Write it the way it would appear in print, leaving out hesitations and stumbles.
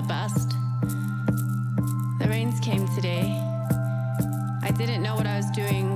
best. The rains came today. I didn't know what I was doing